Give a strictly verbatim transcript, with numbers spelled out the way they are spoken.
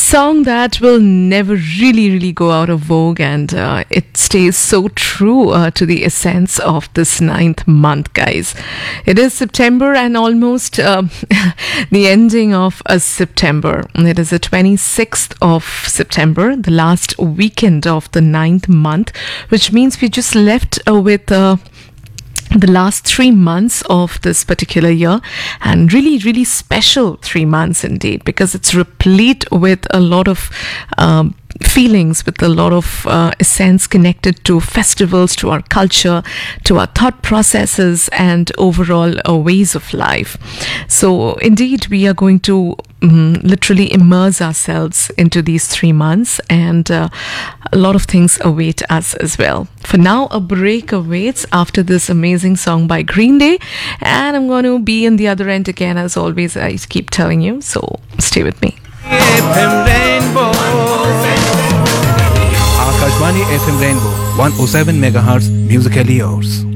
song that will never really, really go out of vogue, and uh, it stays so true uh, to the essence of this ninth month, guys. It is September and almost uh, the ending of a September. It is the twenty-sixth of September, the last weekend of the ninth month, which means we just left uh, with uh, the last three months of this particular year, and really really special three months indeed, because it's replete with a lot of um, feelings, with a lot of uh, essence connected to festivals, to our culture, to our thought processes, and overall uh, ways of life. So indeed we are going to um, literally immerse ourselves into these three months, and uh, a lot of things await us as well. For now, a break awaits after this amazing song by Green Day, and I'm going to be in the other end again, as always I keep telling you, so stay with me. F M Rainbow. Akashvani F M Rainbow one oh seven megahertz, musically yours.